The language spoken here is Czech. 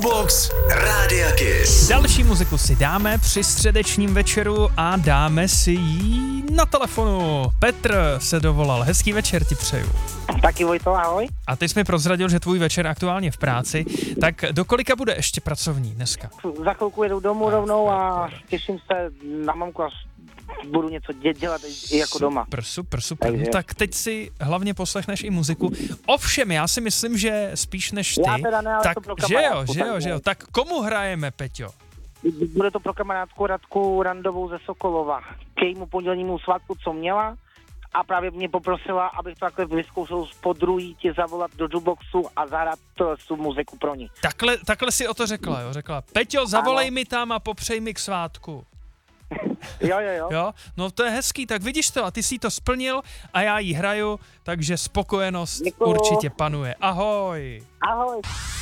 Jukebox Rádia Kiss. Další muziku si dáme při středečním večeru a dáme si ji na telefonu. Petr se dovolal. Hezký večer ti přeju. Taky Vojto, ahoj. A ty jsi mi prozradil, že tvůj večer aktuálně v práci. Tak do kolika bude ještě pracovní dneska? Za chvilku jedu domů rovnou a těším se na mamku, až budu něco dělat i jako doma. Super. Takže. No tak teď si hlavně poslechneš i muziku. Ovšem, já si myslím, že spíš než ty. Já teda ne, ale tak, to pro že kamarádku, jo. Tak komu hrajeme, Peťo? Bude to pro kamarádku Radku Randovou ze Sokolova. K jejímu pondělnímu svátku, co měla. A právě mě poprosila, abych to takhle vyzkoušel podruhý ti zavolat do jukeboxu a zahrát tu muziku pro ní. Takhle si o to řekla, jo? Řekla, Peťo, zavolej mi tam a popřej mi k svátku. Jo. Jo? No to je hezký, tak vidíš to a ty jsi to splnil a já jí hraju, takže spokojenost Děkuju. určitě panuje. Ahoj. Ahoj.